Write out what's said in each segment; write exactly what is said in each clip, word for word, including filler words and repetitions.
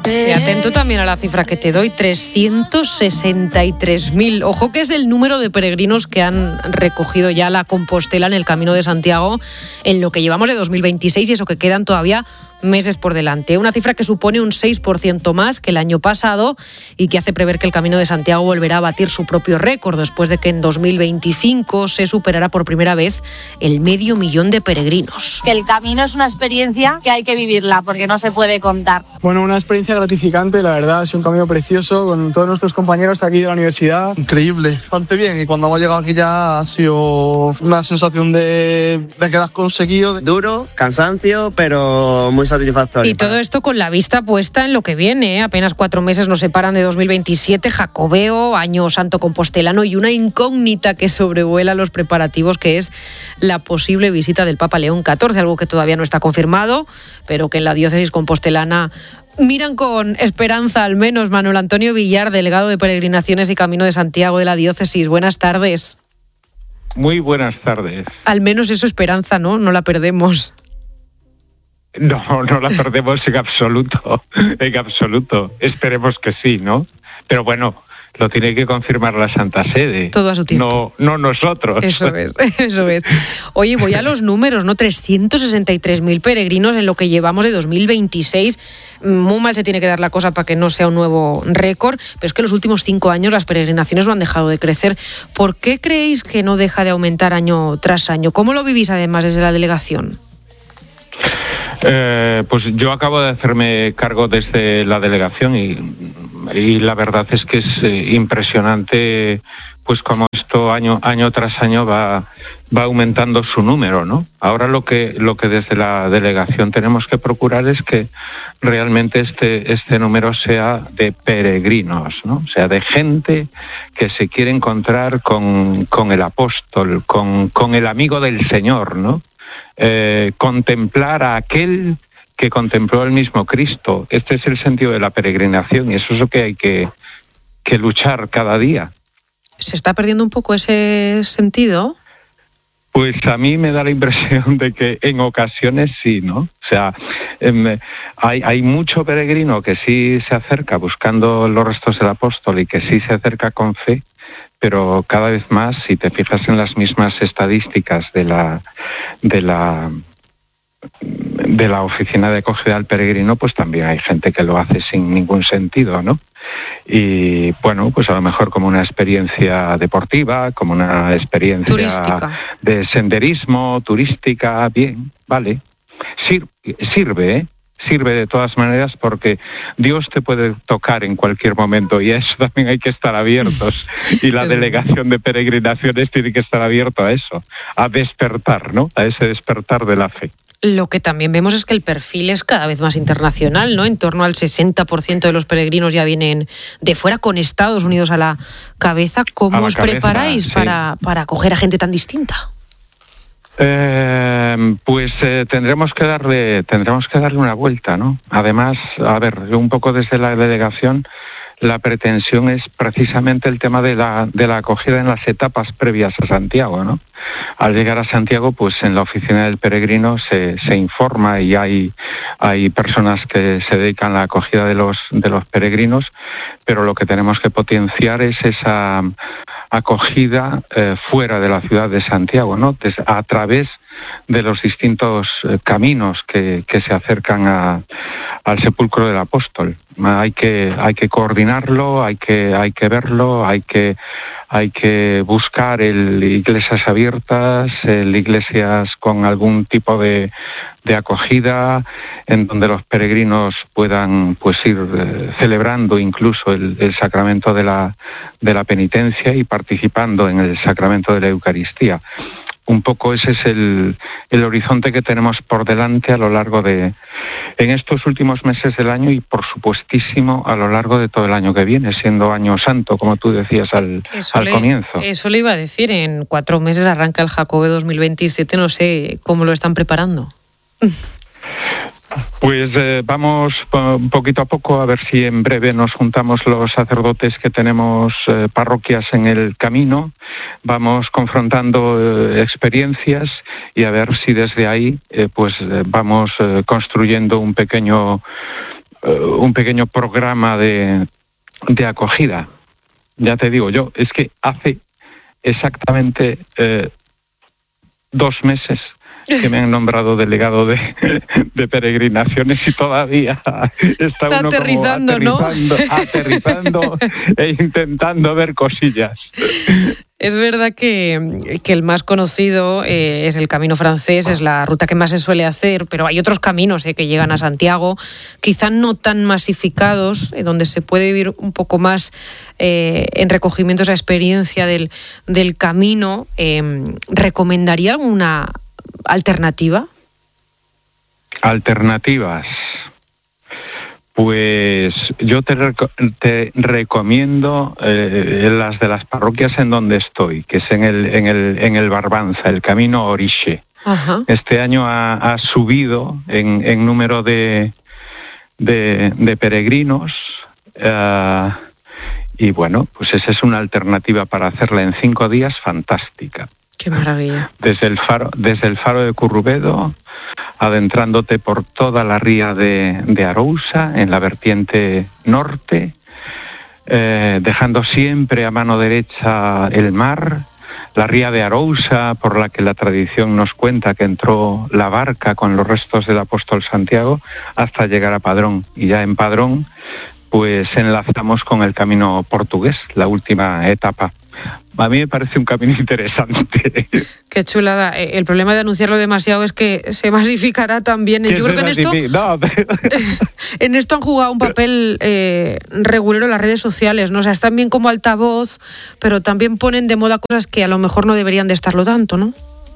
Y atento también a la cifra que te doy, trescientos sesenta y tres mil. Ojo que es el número de peregrinos que han recogido ya la Compostela en el Camino de Santiago en lo que llevamos de dos mil veintiséis y eso que quedan todavía meses por delante. Una cifra que supone un seis por ciento más que el año pasado y que hace prever que el Camino de Santiago volverá a batir su propio récord después de que en dos mil veinticinco se superará por primera vez el medio millón de peregrinos. Que el camino es una experiencia que hay que vivirla porque no se puede contar. Bueno, una experiencia gratificante, la verdad, es un camino precioso con todos nuestros compañeros aquí de la universidad. Increíble, bastante bien, y cuando hemos llegado aquí ya ha sido una sensación de, de que lo has conseguido. Duro, cansancio, pero muy satisfactorio. Y todo esto con la vista puesta en lo que viene, ¿eh? Apenas cuatro meses nos separan de dos mil veintisiete, Jacobeo, Año Santo Compostelano y una incógnita que sobrevuela los preparativos, que es la posible visita del Papa León catorce, algo que todavía no está confirmado, pero que en la diócesis compostelana miran con esperanza, al menos. Manuel Antonio Villar, delegado de Peregrinaciones y Camino de Santiago de la diócesis. Buenas tardes. Muy buenas tardes. Al menos eso, esperanza, ¿no? No la perdemos. No, no la perdemos en absoluto, en absoluto. Esperemos que sí, ¿no? Pero bueno, lo tiene que confirmar la Santa Sede. Todo a su tiempo. No, no nosotros. Eso es, eso es. Oye, voy a los números, ¿no? trescientos sesenta y tres mil peregrinos en lo que llevamos de dos mil veintiséis. Muy mal se tiene que dar la cosa para que no sea un nuevo récord, pero es que en los últimos cinco años las peregrinaciones no han dejado de crecer. ¿Por qué creéis que no deja de aumentar año tras año? ¿Cómo lo vivís además desde la delegación? Eh, pues yo acabo de hacerme cargo desde la delegación y, y la verdad es que es eh, impresionante, pues como esto año año tras año va va aumentando su número, ¿no? Ahora lo que lo que desde la delegación tenemos que procurar es que realmente este este número sea de peregrinos, ¿no? O sea, de gente que se quiere encontrar con con el apóstol, con con el amigo del Señor, ¿no? Eh, contemplar a aquel que contempló el mismo Cristo. Este es el sentido de la peregrinación y eso es lo que hay que, que luchar cada día. ¿Se está perdiendo un poco ese sentido? Pues a mí me da la impresión de que en ocasiones sí, ¿no? O sea, eh, hay, hay mucho peregrino que sí se acerca buscando los restos del apóstol y que sí se acerca con fe, pero cada vez más, si te fijas en las mismas estadísticas de la de la de la oficina de acogida al peregrino, pues también hay gente que lo hace sin ningún sentido, ¿no? Y bueno, pues a lo mejor como una experiencia deportiva, como una experiencia turística, de senderismo, turística, bien, vale, Sir, sirve, ¿eh? Sirve de todas maneras porque Dios te puede tocar en cualquier momento y a eso también hay que estar abiertos y la delegación de peregrinaciones tiene que estar abierto a eso, a despertar, ¿no? A ese despertar de la fe. Lo que también vemos es que el perfil es cada vez más internacional, ¿no? En torno al sesenta por ciento de los peregrinos ya vienen de fuera, con Estados Unidos a la cabeza. ¿Cómo os cabeza, preparáis sí. para, para acoger a gente tan distinta? Eh, pues eh, tendremos que darle tendremos que darle una vuelta, ¿no? Además, a ver, un poco desde la delegación, la pretensión es precisamente el tema de la de la acogida en las etapas previas a Santiago, ¿no? Al llegar a Santiago, pues en la oficina del peregrino se, se informa y hay hay personas que se dedican a la acogida de los de los peregrinos, pero lo que tenemos que potenciar es esa acogida eh, fuera de la ciudad de Santiago, ¿no? Des, a través de los distintos eh, caminos que, que se acercan a, al sepulcro del apóstol. Hay que hay que coordinarlo, hay que hay que verlo, hay que hay que buscar el iglesias abiertas, el iglesias con algún tipo de, de acogida, en donde los peregrinos puedan pues ir eh, celebrando incluso el, el sacramento de la de la penitencia y participando en el sacramento de la Eucaristía. Un poco ese es el, el horizonte que tenemos por delante a lo largo de, en estos últimos meses del año y por supuestísimo a lo largo de todo el año que viene, siendo año santo, como tú decías al, al le, comienzo. Eso le iba a decir, en cuatro meses arranca el Jacobeo dos mil veintisiete, no sé cómo lo están preparando. Pues eh, vamos uh, poquito a poco a ver si en breve nos juntamos los sacerdotes que tenemos eh, parroquias en el camino, vamos confrontando eh, experiencias y a ver si desde ahí eh, pues eh, vamos eh, construyendo un pequeño uh, un pequeño programa de, de acogida. Ya te digo yo, es que hace exactamente eh, dos meses que me han nombrado delegado de, de peregrinaciones y todavía está, está uno aterrizando, como aterrizando, ¿no? aterrizando e intentando ver cosillas. Es verdad que, que el más conocido eh, es el camino francés, es la ruta que más se suele hacer, pero hay otros caminos eh, que llegan a Santiago, quizá no tan masificados, eh, donde se puede vivir un poco más eh, en recogimiento esa experiencia del, del camino. Eh, ¿Recomendaría alguna alternativa? Alternativas. Pues yo te, reco- te recomiendo eh, las de las parroquias en donde estoy, que es en el en el en el Barbanza, el camino Orixe. Ajá. Este año ha, ha subido en, en número de de, de peregrinos uh, y bueno, pues esa es una alternativa para hacerla en cinco días fantástica. Qué maravilla. Desde el faro, desde el faro de Currubedo, adentrándote por toda la ría de, de Arousa, en la vertiente norte, eh, dejando siempre a mano derecha el mar, la ría de Arousa, por la que la tradición nos cuenta que entró la barca con los restos del apóstol Santiago, hasta llegar a Padrón. Y ya en Padrón, pues enlazamos con el camino portugués, la última etapa. A mí me parece un camino interesante. Qué chulada. El problema de anunciarlo demasiado es que se masificará también. Yo creo que en esto, no, en esto han jugado un papel eh, regulero las redes sociales, ¿no? O sea, están bien como altavoz, pero también ponen de moda cosas que a lo mejor no deberían de estarlo tanto, ¿no?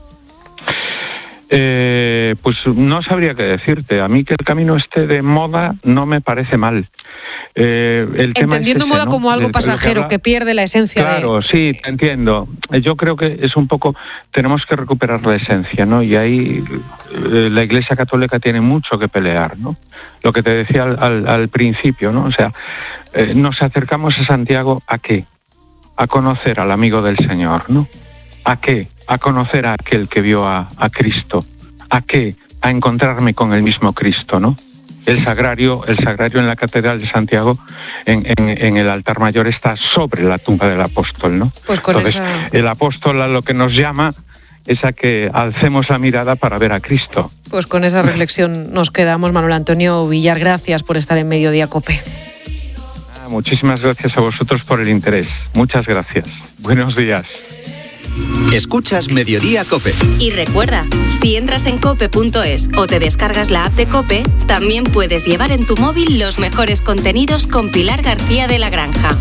Eh, pues no sabría qué decirte. A mí que el camino esté de moda no me parece mal. Eh, el tema Entendiendo es ese, moda ¿no? como algo De, pasajero, que, que pierde la esencia. Claro, de... sí, te entiendo. Yo creo que es un poco, tenemos que recuperar la esencia, ¿no? Y ahí eh, la Iglesia Católica tiene mucho que pelear, ¿no? Lo que te decía al, al, al principio, ¿no? O sea, eh, nos acercamos a Santiago ¿a qué? A conocer al amigo del Señor, ¿no? ¿A qué? A conocer a aquel que vio a, a Cristo. ¿A qué? A encontrarme con el mismo Cristo, ¿no? El sagrario, el sagrario en la Catedral de Santiago, en, en, en el altar mayor, está sobre la tumba del apóstol, ¿no? Pues con Entonces, esa... el apóstol a lo que nos llama es a que alcemos la mirada para ver a Cristo. Pues con esa reflexión nos quedamos. Manuel Antonio Villar, gracias por estar en Mediodía COPE. Ah, muchísimas gracias a vosotros por el interés. Muchas gracias. Buenos días. Escuchas Mediodía COPE. Y recuerda, si entras en cope punto es o te descargas la app de COPE, también puedes llevar en tu móvil los mejores contenidos con Pilar García de la Granja.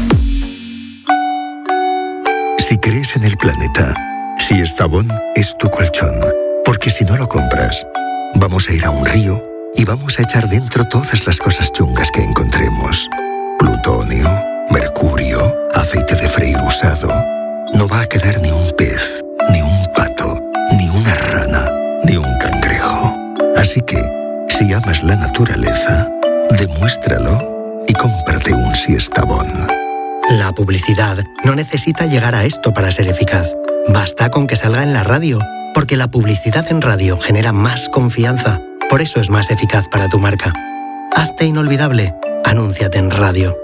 Si crees en el planeta, si Estavón es tu colchón, porque si no lo compras, vamos a ir a un río y vamos a echar dentro todas las cosas chungas que encontremos. Plutonio, mercurio, aceite de freír usado. No va a quedar ni un pez, ni un pato, ni una rana, ni un cangrejo. Así que, si amas la naturaleza, demuéstralo y cómprate un Siestabón. La publicidad no necesita llegar a esto para ser eficaz. Basta con que salga en la radio, porque la publicidad en radio genera más confianza. Por eso es más eficaz para tu marca. Hazte inolvidable. Anúnciate en radio.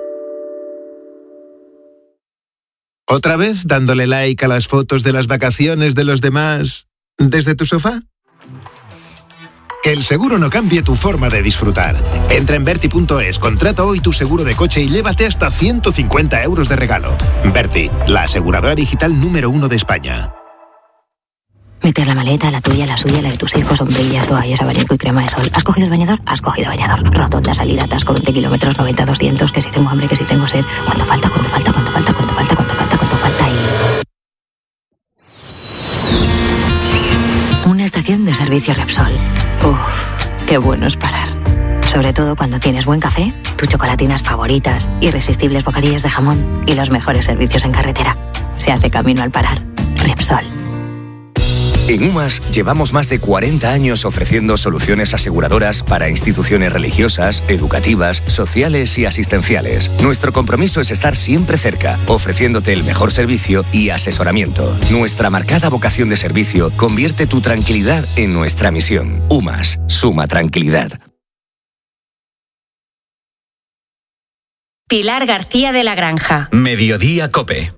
¿Otra vez dándole like a las fotos de las vacaciones de los demás desde tu sofá? Que el seguro no cambie tu forma de disfrutar. Entra en Berti punto es, contrata hoy tu seguro de coche y llévate hasta ciento cincuenta euros de regalo. Berti, la aseguradora digital número uno de España. Meter la maleta, la tuya, la suya, la de tus hijos, sombrillas, toallas, abanico y crema de sol. ¿Has cogido el bañador? Has cogido bañador. Rotonda, salida, atasco, veinte kilómetros, noventa, doscientos, que si tengo hambre, que si tengo sed. ¿Cuánto falta? ¿Cuánto falta? ¿Cuánto falta? ¿Cuánto falta? ¿Cuánto falta? ¿Cuánto falta? Y... Una estación de servicio Repsol. Uff, qué bueno es parar. Sobre todo cuando tienes buen café, tus chocolatinas favoritas, irresistibles bocadillos de jamón y los mejores servicios en carretera. Se hace camino al parar. Repsol. En UMAS llevamos más de cuarenta años ofreciendo soluciones aseguradoras para instituciones religiosas, educativas, sociales y asistenciales. Nuestro compromiso es estar siempre cerca, ofreciéndote el mejor servicio y asesoramiento. Nuestra marcada vocación de servicio convierte tu tranquilidad en nuestra misión. UMAS, suma tranquilidad. Pilar García de la Granja. Mediodía COPE.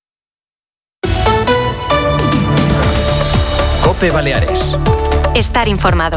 COPE Baleares. Estar informado.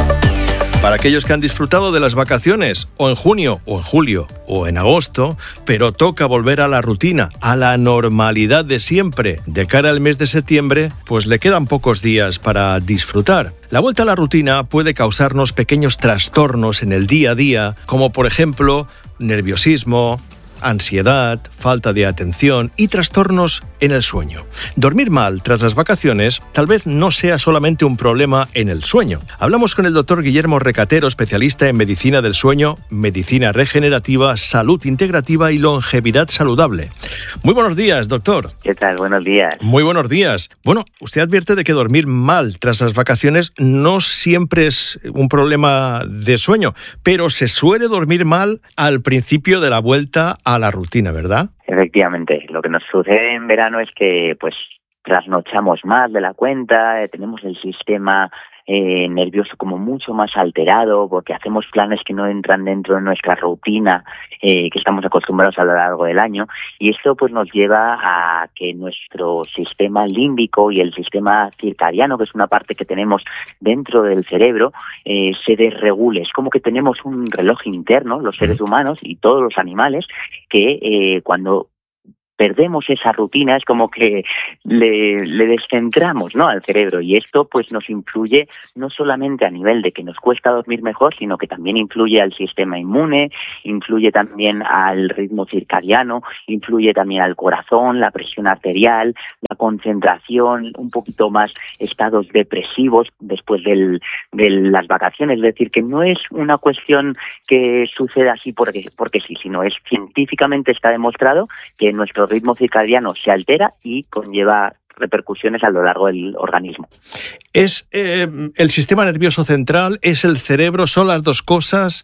Para aquellos que han disfrutado de las vacaciones, o en junio, o en julio, o en agosto, pero toca volver a la rutina, a la normalidad de siempre. De cara al mes de septiembre, pues le quedan pocos días para disfrutar. La vuelta a la rutina puede causarnos pequeños trastornos en el día a día, como por ejemplo, nerviosismo, ansiedad, falta de atención y trastornos en el sueño. Dormir mal tras las vacaciones tal vez no sea solamente un problema en el sueño. Hablamos con el doctor Guillermo Recatero, especialista en medicina del sueño, medicina regenerativa, salud integrativa y longevidad saludable. Muy buenos días, doctor. ¿Qué tal? Buenos días. Muy buenos días. Bueno, usted advierte de que dormir mal tras las vacaciones no siempre es un problema de sueño, pero se suele dormir mal al principio de la vuelta a la rutina, ¿verdad? Efectivamente. Lo que nos sucede en verano es que pues trasnochamos más de la cuenta, eh, tenemos el sistema eh, nervioso como mucho más alterado porque hacemos planes que no entran dentro de nuestra rutina eh, que estamos acostumbrados a lo largo del año, y esto pues nos lleva a que nuestro sistema límbico y el sistema circadiano, que es una parte que tenemos dentro del cerebro, eh, se desregule. Es como que tenemos un reloj interno, los seres humanos y todos los animales, que eh, cuando perdemos esa rutina es como que le, le descentramos, ¿no?, al cerebro, y esto pues nos influye no solamente a nivel de que nos cuesta dormir mejor, sino que también influye al sistema inmune, influye también al ritmo circadiano, influye también al corazón, la presión arterial, la concentración, un poquito más estados depresivos después del, de las vacaciones. Es decir, que no es una cuestión que suceda así porque, porque sí, sino es científicamente está demostrado que nuestro ritmo circadiano se altera y conlleva repercusiones a lo largo del organismo. ¿Es eh, el sistema nervioso central, es el cerebro, son las dos cosas?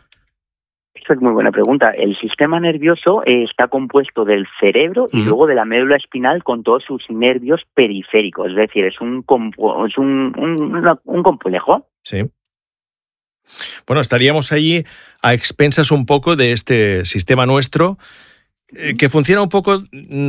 Esa es muy buena pregunta. El sistema nervioso eh, está compuesto del cerebro y uh-huh. luego de la médula espinal con todos sus nervios periféricos. Es decir, es un, compu- es un, un, un complejo. Sí. Bueno, estaríamos allí a expensas un poco de este sistema nuestro, eh, que funciona un poco,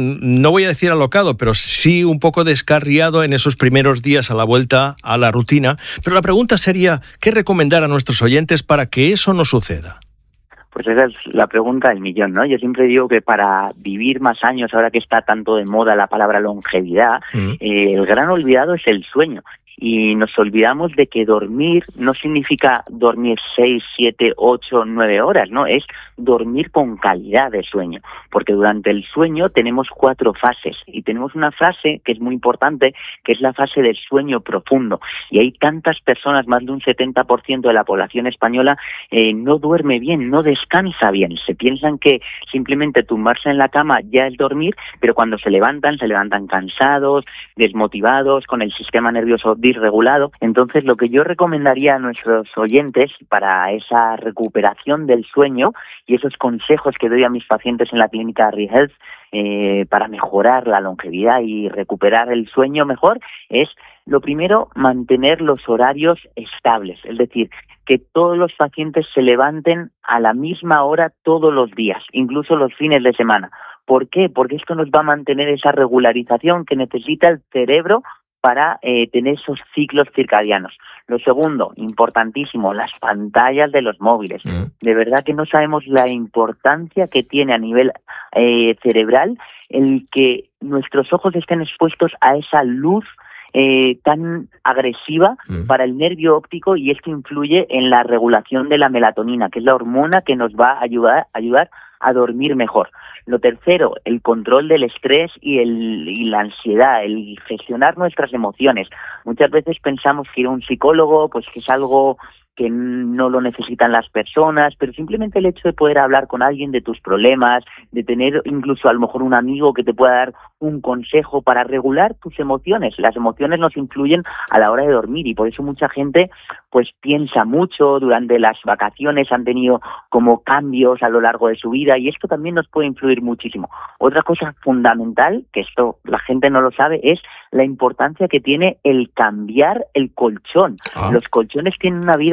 no voy a decir alocado, pero sí un poco descarriado en esos primeros días a la vuelta a la rutina. Pero la pregunta sería, ¿qué recomendar a nuestros oyentes para que eso no suceda? Pues esa es la pregunta del millón, ¿no? Yo siempre digo que para vivir más años, ahora que está tanto de moda la palabra longevidad, mm. eh, el gran olvidado es el sueño. Y nos olvidamos de que dormir no significa dormir seis, siete, ocho, nueve horas, ¿no? Es dormir con calidad de sueño. Porque durante el sueño tenemos cuatro fases. Y tenemos una fase que es muy importante, que es la fase del sueño profundo. Y hay tantas personas, más de un setenta por ciento de la población española, eh, no duerme bien, no descansa bien. Se piensan que simplemente tumbarse en la cama ya es dormir, pero cuando se levantan, se levantan cansados, desmotivados, con el sistema nervioso disregulado. Entonces, lo que yo recomendaría a nuestros oyentes para esa recuperación del sueño y esos consejos que doy a mis pacientes en la clínica ReHealth eh, para mejorar la longevidad y recuperar el sueño mejor es, lo primero, mantener los horarios estables. Es decir, que todos los pacientes se levanten a la misma hora todos los días, incluso los fines de semana. ¿Por qué? Porque esto nos va a mantener esa regularización que necesita el cerebro para eh, tener esos ciclos circadianos. Lo segundo, importantísimo, las pantallas de los móviles. Mm. De verdad que no sabemos la importancia que tiene a nivel eh, cerebral el que nuestros ojos estén expuestos a esa luz Eh, tan agresiva mm. para el nervio óptico, y esto influye en la regulación de la melatonina, que es la hormona que nos va a ayudar, ayudar a dormir mejor. Lo tercero, el control del estrés y, el, y la ansiedad, el gestionar nuestras emociones. Muchas veces pensamos que ir a un psicólogo pues que es algo que no lo necesitan las personas, pero simplemente el hecho de poder hablar con alguien de tus problemas, de tener incluso a lo mejor un amigo que te pueda dar un consejo para regular tus emociones. Las emociones nos influyen a la hora de dormir y por eso mucha gente pues piensa mucho durante las vacaciones, han tenido como cambios a lo largo de su vida y esto también nos puede influir muchísimo. Otra cosa fundamental, que esto la gente no lo sabe, es la importancia que tiene el cambiar el colchón. Ah. Los colchones tienen una vida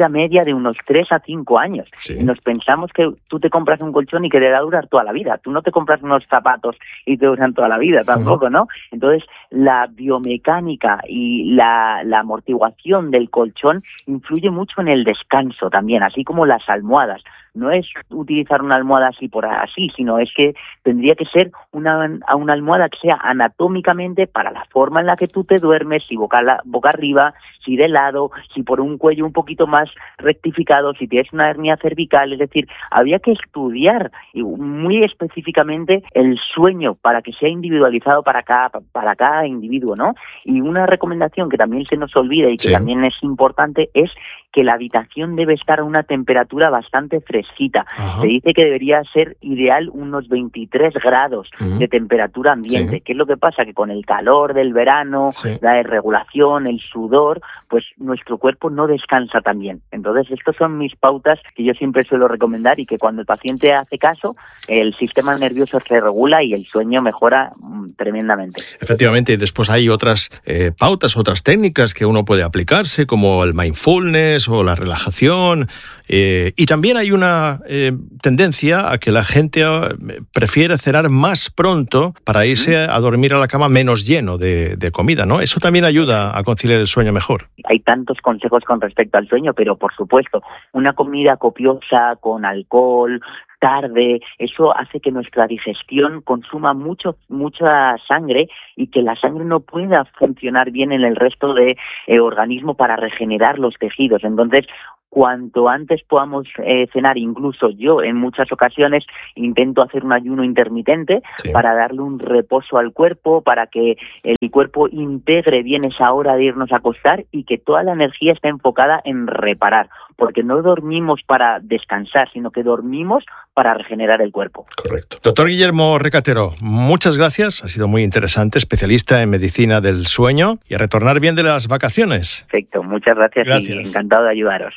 vida media de unos tres a cinco años. Sí. Y nos pensamos que tú te compras un colchón y que te va a durar toda la vida. Tú no te compras unos zapatos y te duran toda la vida tampoco, uh-huh. ¿no? Entonces, la biomecánica y la, la amortiguación del colchón influye mucho en el descanso también, así como las almohadas. No es utilizar una almohada así por así, sino es que tendría que ser una, una almohada que sea anatómicamente para la forma en la que tú te duermes, si boca, la, boca arriba, si de lado, si por un cuello un poquito más rectificado, si tienes una hernia cervical. Es decir, había que estudiar muy específicamente el sueño para que sea individualizado para cada, para cada individuo, ¿no? Y una recomendación que también se nos olvida y que sí. también es importante es que la habitación debe estar a una temperatura bastante fresquita. Ajá. Se dice que debería ser ideal unos veintitrés grados uh-huh. de temperatura ambiente. Sí. ¿Qué es lo que pasa? Que con el calor del verano, sí. la desregulación, el sudor, pues nuestro cuerpo no descansa tan bien. Entonces, estas son mis pautas que yo siempre suelo recomendar y que cuando el paciente hace caso, el sistema nervioso se regula y el sueño mejora mm, tremendamente. Efectivamente, y después hay otras eh, pautas, otras técnicas que uno puede aplicarse, como el mindfulness o la relajación, eh, y también hay una eh, tendencia a que la gente eh, prefiere cenar más pronto para irse a dormir a la cama menos lleno de, de comida, ¿no? Eso también ayuda a conciliar el sueño mejor. Hay tantos consejos con respecto al sueño, pero por supuesto, una comida copiosa con alcohol tarde, eso hace que nuestra digestión consuma mucho mucha sangre y que la sangre no pueda funcionar bien en el resto de eh, organismo para regenerar los tejidos. Entonces, cuanto antes podamos eh, cenar, incluso yo en muchas ocasiones intento hacer un ayuno intermitente sí. para darle un reposo al cuerpo, para que el cuerpo integre bien esa hora de irnos a acostar y que toda la energía esté enfocada en reparar, porque no dormimos para descansar, sino que dormimos para regenerar el cuerpo. Correcto. Doctor Guillermo Recatero, muchas gracias, ha sido muy interesante, especialista en medicina del sueño, y a retornar bien de las vacaciones. Perfecto, muchas gracias, gracias. Y encantado de ayudaros.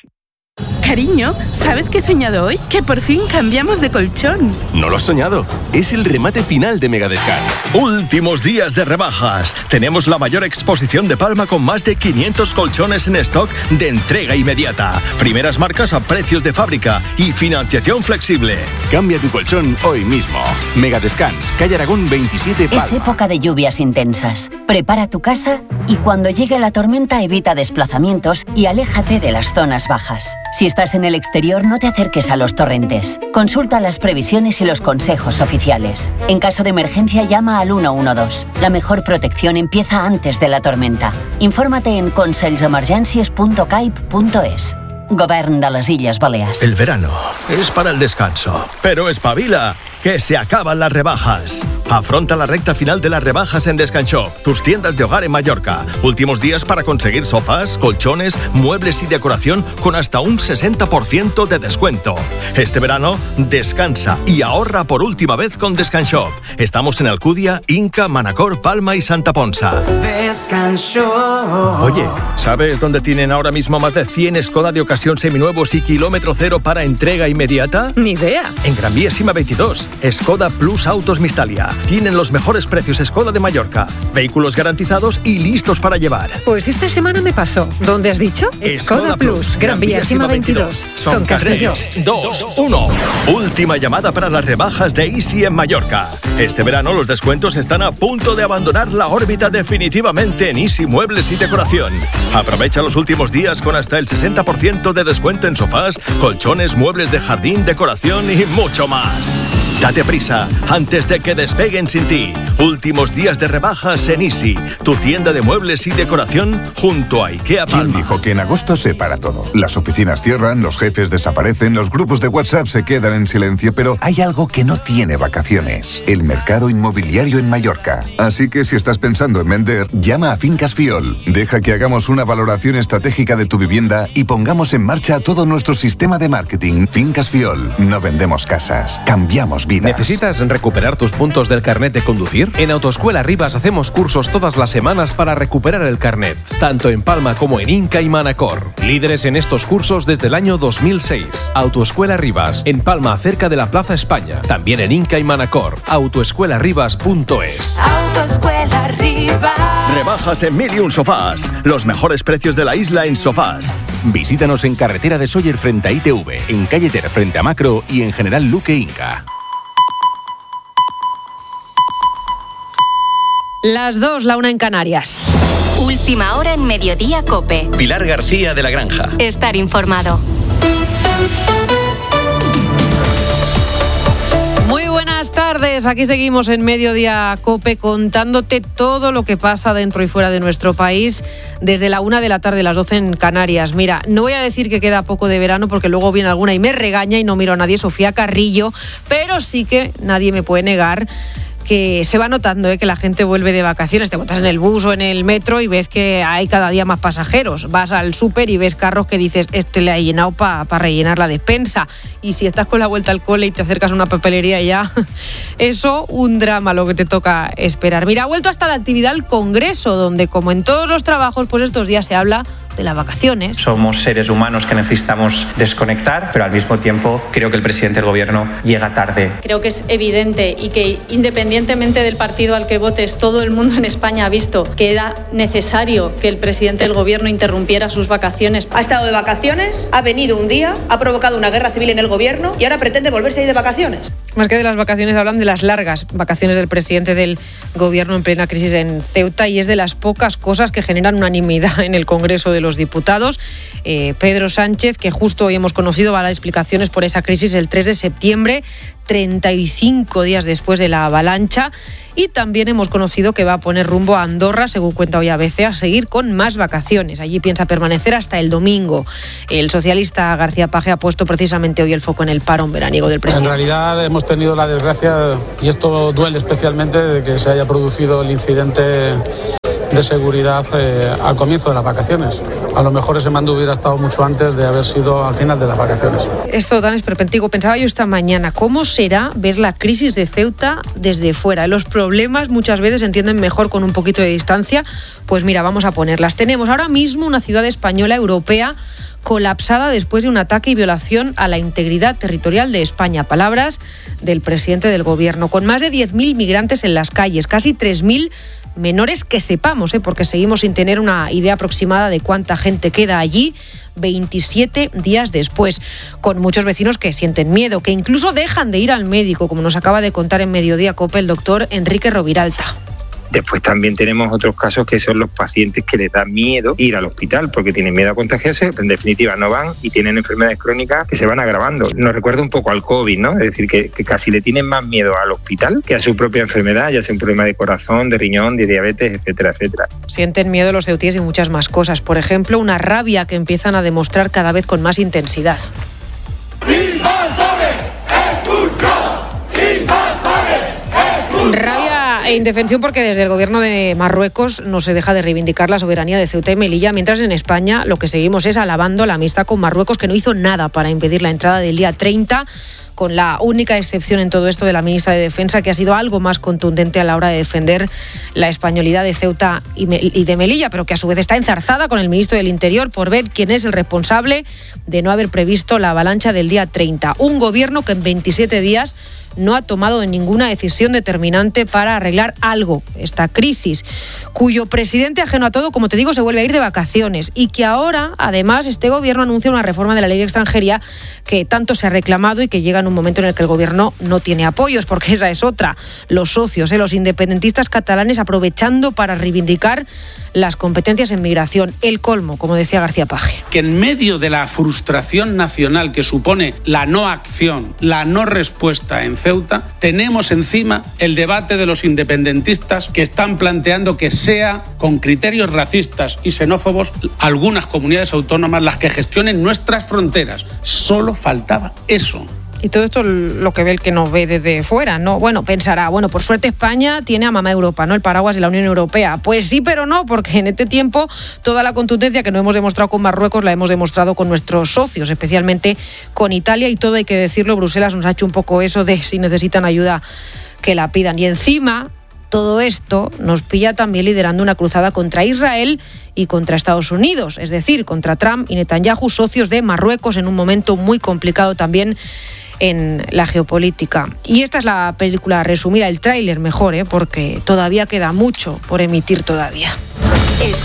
Cariño, ¿sabes qué he soñado hoy? Que por fin cambiamos de colchón. No lo has soñado. Es el remate final de Megadescans. Últimos días de rebajas. Tenemos la mayor exposición de Palma con más de quinientos colchones en stock de entrega inmediata. Primeras marcas a precios de fábrica y financiación flexible. Cambia tu colchón hoy mismo. Megadescans, calle Aragón veintisiete, Palma. Es época de lluvias intensas. Prepara tu casa y cuando llegue la tormenta evita desplazamientos y aléjate de las zonas bajas. Si estás en el exterior, no te acerques a los torrentes. Consulta las previsiones y los consejos oficiales. En caso de emergencia, llama al uno uno dos. La mejor protección empieza antes de la tormenta. Infórmate en consells emergències punto caip punto es. Govern de les Illes Balears. El verano es para el descanso, pero espabila, que se acaban las rebajas. Afronta la recta final de las rebajas en Descanshop, tus tiendas de hogar en Mallorca. Últimos días para conseguir sofás, colchones, muebles y decoración con hasta un sesenta por ciento de descuento. Este verano, descansa y ahorra por última vez con Descanshop. Estamos en Alcudia, Inca, Manacor, Palma y Santa Ponsa. Descanshop. Oye, ¿sabes dónde tienen ahora mismo más de cien Skoda de ocasión seminuevos y kilómetro cero para entrega inmediata? Ni idea. En Gran Vía Sima veintidós, Skoda Plus Autos Mistalia. Tienen los mejores precios Skoda de Mallorca. Vehículos garantizados y listos para llevar. Pues esta semana me pasó. ¿Dónde has dicho? Skoda Plus, Gran Vía Sima veintidós. Son Castelló. dos, uno. Última llamada para las rebajas de Easy en Mallorca. Este verano los descuentos están a punto de abandonar la órbita definitivamente en Easy Muebles y Decoración. Aprovecha los últimos días con hasta el sesenta por ciento de descuento en sofás, colchones, muebles de jardín, decoración y mucho más. Date prisa antes de que despeguen sin ti. Últimos días de rebajas en Easy, tu tienda de muebles y decoración junto a IKEA Palma. ¿Quién dijo que en agosto se para todo? Las oficinas cierran, los jefes desaparecen, los grupos de WhatsApp se quedan en silencio, pero hay algo que no tiene vacaciones: el mercado inmobiliario en Mallorca. Así que si estás pensando en vender, llama a Fincas Fiol. Deja que hagamos una valoración estratégica de tu vivienda y pongamos en marcha todo nuestro sistema de marketing. Fincas Fiol, no vendemos casas, cambiamos vidas. ¿Necesitas recuperar tus puntos del carnet de conducir? En Autoescuela Rivas hacemos cursos todas las semanas para recuperar el carnet, tanto en Palma como en Inca y Manacor. Líderes en estos cursos desde el año dos mil seis. Autoescuela Rivas, en Palma, cerca de la Plaza España. También en Inca y Manacor. autoescuela rivas punto es. Autoescuela Rivas. Rebajas en Mil y un Sofás. Los mejores precios de la isla en sofás. Visítanos en Carretera de Sóller frente a I T V, en Calle Ter frente a Macro y en General Luque Inca. Las dos, la una en Canarias. Última hora en Mediodía COPE. Pilar García de la Granja. Estar informado. Muy buenas tardes, aquí seguimos en Mediodía COPE contándote todo lo que pasa dentro y fuera de nuestro país desde la una de la tarde, las doce en Canarias. Mira, no voy a decir que queda poco de verano porque luego viene alguna y me regaña y no miro a nadie, Sofía Carrillo, pero sí que nadie me puede negar que se va notando ¿eh? que la gente vuelve de vacaciones. Te montas en el bus o en el metro y ves que hay cada día más pasajeros. Vas al súper y ves carros que dices, este le ha llenado para pa rellenar la despensa. Y si estás con la vuelta al cole y te acercas a una papelería ya, eso, un drama lo que te toca esperar. Mira, ha vuelto hasta la actividad al Congreso, donde como en todos los trabajos, pues estos días se habla de las vacaciones. Somos seres humanos que necesitamos desconectar, pero al mismo tiempo creo que el presidente del gobierno llega tarde. Creo que es evidente y que independientemente del partido al que votes, todo el mundo en España ha visto que era necesario que el presidente del gobierno interrumpiera sus vacaciones. Ha estado de vacaciones, ha venido un día, ha provocado una guerra civil en el gobierno y ahora pretende volverse a ir de vacaciones. Más que de las vacaciones, hablan de las largas vacaciones del presidente del gobierno en plena crisis en Ceuta, y es de las pocas cosas que generan unanimidad en el Congreso de los Diputados. Eh, Pedro Sánchez, que justo hoy hemos conocido, va a dar explicaciones por esa crisis el tres de septiembre, treinta y cinco días después de la avalancha. Y también hemos conocido que va a poner rumbo a Andorra, según cuenta hoy A B C, a seguir con más vacaciones. Allí piensa permanecer hasta el domingo. El socialista García Page ha puesto precisamente hoy el foco en el parón veraniego del presidente. En realidad hemos tenido la desgracia, y esto duele especialmente, de que se haya producido el incidente de seguridad eh, al comienzo de las vacaciones. A lo mejor ese mando hubiera estado mucho antes de haber sido al final de las vacaciones. Esto tan esperpéntico. Pensaba yo esta mañana, ¿cómo será ver la crisis de Ceuta desde fuera? Los problemas muchas veces se entienden mejor con un poquito de distancia. Pues mira, vamos a ponerlas. Tenemos ahora mismo una ciudad española europea colapsada después de un ataque y violación a la integridad territorial de España. Palabras del presidente del gobierno. Con más de diez mil migrantes en las calles, casi tres mil menores que sepamos, ¿eh? porque seguimos sin tener una idea aproximada de cuánta gente queda allí veintisiete días después, con muchos vecinos que sienten miedo, que incluso dejan de ir al médico, como nos acaba de contar en Mediodía COPE el doctor Enrique Roviralta. Después también tenemos otros casos que son los pacientes que les da miedo ir al hospital porque tienen miedo a contagiarse, en definitiva no van y tienen enfermedades crónicas que se van agravando. Nos recuerda un poco al COVID, ¿no? Es decir, que, que casi le tienen más miedo al hospital que a su propia enfermedad, ya sea un problema de corazón, de riñón, de diabetes, etcétera, etcétera. Sienten miedo los ceutíes y muchas más cosas. Por ejemplo, una rabia que empiezan a demostrar cada vez con más intensidad. Rabia e indefensión porque desde el gobierno de Marruecos no se deja de reivindicar la soberanía de Ceuta y Melilla, mientras en España lo que seguimos es alabando la amistad con Marruecos, que no hizo nada para impedir la entrada del día treinta, con la única excepción en todo esto de la ministra de Defensa, que ha sido algo más contundente a la hora de defender la españolidad de Ceuta y de Melilla, pero que a su vez está enzarzada con el ministro del Interior por ver quién es el responsable de no haber previsto la avalancha del día treinta. Un gobierno que en veintisiete días no ha tomado ninguna decisión determinante para arreglar algo, esta crisis, cuyo presidente, ajeno a todo, como te digo, se vuelve a ir de vacaciones, y que ahora, además, este gobierno anuncia una reforma de la ley de extranjería que tanto se ha reclamado y que llega en un momento en el que el gobierno no tiene apoyos, porque esa es otra. Los socios, ¿eh? los independentistas catalanes, aprovechando para reivindicar las competencias en migración. El colmo, como decía García Page. Que en medio de la frustración nacional que supone la no acción, la no respuesta en Ceuta, tenemos encima el debate de los independentistas que están planteando que sea con criterios racistas y xenófobos algunas comunidades autónomas las que gestionen nuestras fronteras. Solo faltaba eso. Y todo esto lo que ve el que nos ve desde fuera, ¿no? Bueno, pensará, bueno, por suerte España tiene a mamá Europa, ¿no? El paraguas de la Unión Europea. Pues sí, pero no, porque en este tiempo toda la contundencia que no hemos demostrado con Marruecos la hemos demostrado con nuestros socios, especialmente con Italia, y todo hay que decirlo, Bruselas nos ha hecho un poco eso de si necesitan ayuda que la pidan. Y encima, todo esto nos pilla también liderando una cruzada contra Israel y contra Estados Unidos, es decir, contra Trump y Netanyahu, socios de Marruecos, en un momento muy complicado también en la geopolítica. Y esta es la película resumida, el tráiler mejor, ¿eh? porque todavía queda mucho por emitir todavía. Escuchas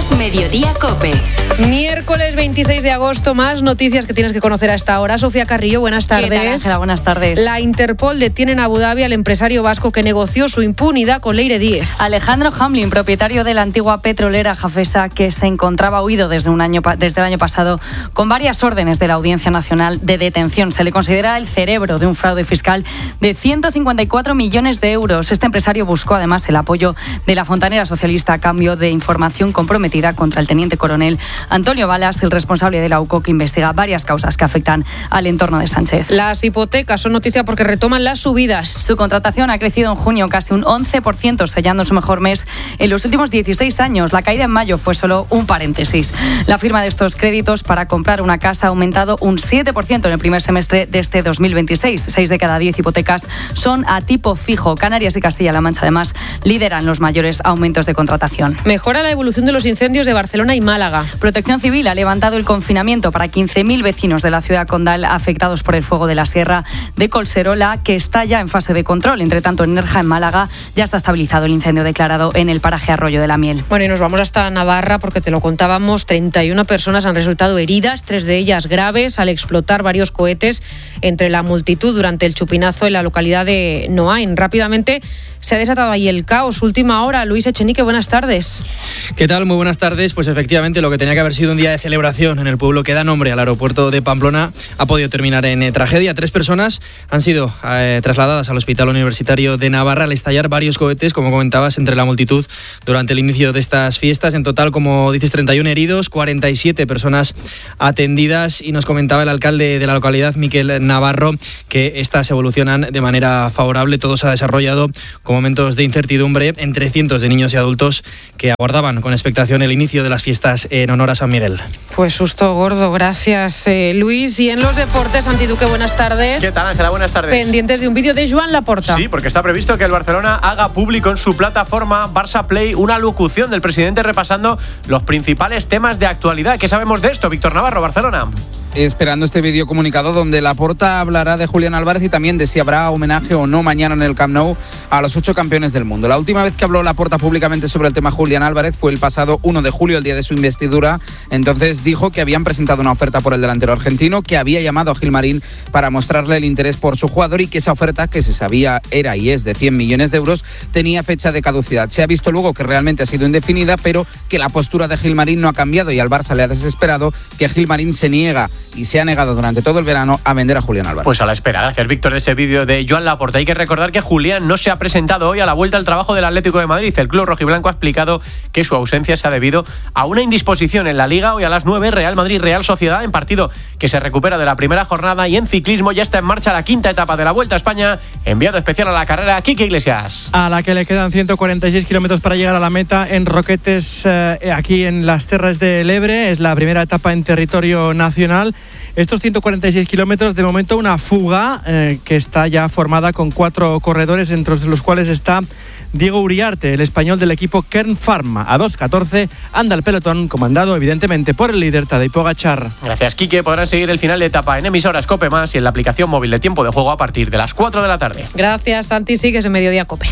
es Mediodía COPE. Miércoles veintiséis de agosto, más noticias que tienes que conocer a esta hora. Sofía Carrillo, buenas tardes. ¿Qué tal, Ángela? Buenas tardes. La Interpol detiene en Abu Dhabi al empresario vasco que negoció su impunidad con Leire Díez. Alejandro Hamlin, propietario de la antigua petrolera Jafesa, que se encontraba huido desde, un año, desde el año pasado con varias órdenes de la Audiencia Nacional de Detención. Se le considera el cerebro de un fraude fiscal de ciento cincuenta y cuatro millones de euros. Este empresario buscó además el apoyo de la fontanera socialista a cambio de información comprometida contra el teniente coronel Antonio Balas, el responsable de la U C O, que investiga varias causas que afectan al entorno de Sánchez. Las hipotecas son noticia porque retoman las subidas. Su contratación ha crecido en junio casi un once por ciento, sellando su mejor mes en los últimos dieciséis años. La caída en mayo fue solo un paréntesis. La firma de estos créditos para comprar una casa ha aumentado un siete por ciento en el primer semestre de este dos mil veintiséis. Seis de cada diez hipotecas son a tipo fijo. Canarias y Castilla-La Mancha, además, lideran los mayores aumentos de contratación. Mejora la evolución de los incendios de Barcelona y Málaga. Protección Civil ha levantado el confinamiento para quince mil vecinos de la ciudad condal afectados por el fuego de la sierra de Colserola, que está ya en fase de control. Entre tanto, en Nerja, en Málaga, ya está estabilizado el incendio declarado en el paraje Arroyo de la Miel. Bueno, y nos vamos hasta Navarra porque te lo contábamos. treinta y una personas han resultado heridas, tres de ellas graves, al explotar varios cohetes entre la multitud durante el chupinazo en la localidad de Noain. Rápidamente se ha desatado ahí el caos. Última hora, Luis Echenique, buenas tardes. ¿Qué tal? Muy buenas tardes. Pues efectivamente lo que tenía que haber sido un día de celebración en el pueblo que da nombre al aeropuerto de Pamplona ha podido terminar en eh, tragedia. Tres personas han sido eh, trasladadas al Hospital Universitario de Navarra al estallar varios cohetes, como comentabas, entre la multitud durante el inicio de estas fiestas. En total, como dices, treinta y uno heridos, cuarenta y siete personas atendidas, y nos comentaba el alcalde de la localidad, Miquel Navarro, que estas evolucionan de manera favorable. Todo se ha desarrollado con momentos de incertidumbre entre cientos de niños y adultos que aguardaban con expectación el inicio de las fiestas en honor a San Miguel. Pues susto gordo, gracias eh, Luis. Y en los deportes, Santi Duque, buenas tardes. ¿Qué tal, Ángela? Buenas tardes. Pendientes de un vídeo de Joan Laporta. Sí, porque está previsto que el Barcelona haga público en su plataforma Barça Play una locución del presidente repasando los principales temas de actualidad. ¿Qué sabemos de esto, Víctor Navarro, Barcelona? Esperando este vídeo comunicado donde Laporta hablará de Julián Álvarez y también de si habrá homenaje o no mañana en el Camp Nou a los ocho campeones del mundo. La última vez que habló Laporta públicamente sobre el tema Julián Álvarez fue el pasado uno de julio, el día de su investidura. Entonces dijo que habían presentado una oferta por el delantero argentino, que había llamado a Gilmarín para mostrarle el interés por su jugador y que esa oferta, que se sabía era y es de cien millones de euros, tenía fecha de caducidad. Se ha visto luego que realmente ha sido indefinida, pero que la postura de Gilmarín no ha cambiado y al Barça le ha desesperado que Gilmarín se niega y se ha negado durante todo el verano a vender a Julián Álvarez. Pues a la espera. Gracias, Víctor, de ese vídeo de Joan Laporta. Hay que recordar que Julián no se ha presentado hoy a la vuelta al trabajo del Atlético de Madrid. El club rojiblanco ha explicado que su ausencia se ha debido a una indisposición en la Liga. Hoy a las nueve, Real Madrid-Real Sociedad, en partido que se recupera de la primera jornada. Y en ciclismo ya está en marcha la quinta etapa de la Vuelta a España. Enviado especial a la carrera, Quique Iglesias. A la que le quedan ciento cuarenta y seis kilómetros para llegar a la meta en Roquetes, eh, aquí en las Terras del Ebre. Es la primera etapa en territorio nacional. Estos ciento cuarenta y seis kilómetros, de momento una fuga eh, que está ya formada con cuatro corredores, entre los cuales está Diego Uriarte, el español del equipo Kern Pharma. A dos catorce anda el pelotón, comandado evidentemente por el líder Tadej Pogačar. Gracias, Quique. Podrán seguir el final de etapa en emisoras COPE Más y en la aplicación móvil de Tiempo de Juego a partir de las cuatro de la tarde. Gracias, Santi. Sigues en Mediodía COPE.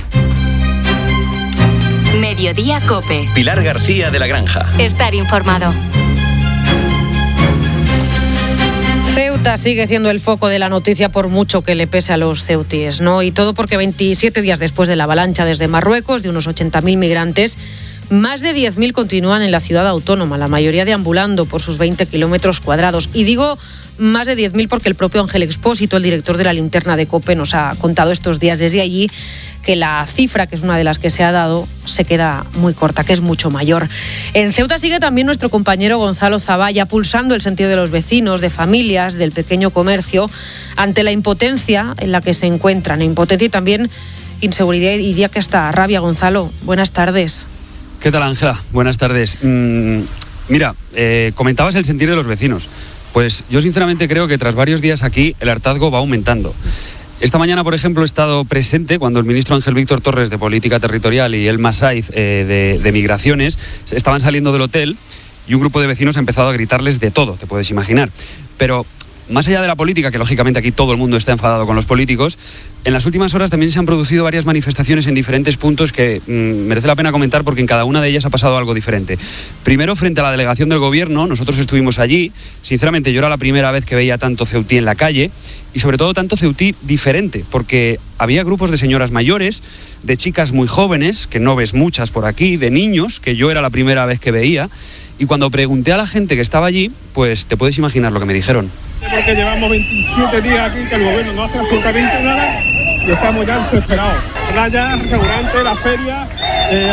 Mediodía COPE. Pilar García de la Granja. Estar informado. Ceuta sigue siendo el foco de la noticia por mucho que le pese a los ceutíes, ¿no? Y todo porque veintisiete días después de la avalancha desde Marruecos de unos ochenta mil migrantes, más de diez mil continúan en la ciudad autónoma, la mayoría deambulando por sus veinte kilómetros cuadrados. Y digo más de diez mil porque el propio Ángel Expósito, el director de la Linterna de COPE, nos ha contado estos días desde allí que la cifra, que es una de las que se ha dado, se queda muy corta, que es mucho mayor. En Ceuta sigue también nuestro compañero Gonzalo Zavalla, pulsando el sentido de los vecinos, de familias, del pequeño comercio, ante la impotencia en la que se encuentran. Impotencia y también inseguridad, y diría que hasta rabia. Gonzalo, buenas tardes. ¿Qué tal, Ángela? Buenas tardes. Mm, mira, eh, comentabas el sentir de los vecinos. Pues yo sinceramente creo que tras varios días aquí el hartazgo va aumentando. Esta mañana, por ejemplo, he estado presente cuando el ministro Ángel Víctor Torres de Política Territorial y Elma Saiz eh, de, de Migraciones estaban saliendo del hotel y un grupo de vecinos ha empezado a gritarles de todo, te puedes imaginar. Pero más allá de la política, que lógicamente aquí todo el mundo está enfadado con los políticos, en las últimas horas también se han producido varias manifestaciones en diferentes puntos que mmm, merece la pena comentar porque en cada una de ellas ha pasado algo diferente. Primero, frente a la delegación del gobierno, nosotros estuvimos allí. Sinceramente, yo era la primera vez que veía tanto ceutí en la calle y sobre todo tanto ceutí diferente, porque había grupos de señoras mayores, de chicas muy jóvenes, que no ves muchas por aquí, de niños, que yo era la primera vez que veía. Y cuando pregunté a la gente que estaba allí, pues te puedes imaginar lo que me dijeron. Porque llevamos veintisiete días aquí que el gobierno no hace absolutamente nada y estamos ya desesperados. Playa, restaurante, la feria... Eh,